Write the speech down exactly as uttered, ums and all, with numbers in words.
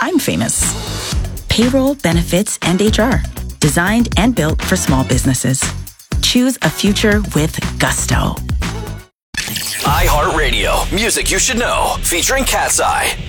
I'm famous. Payroll, benefits, and H R. Designed and built for small businesses. Choose a future with gusto. iHeartRadio, music you should know, featuring Cat's Eye.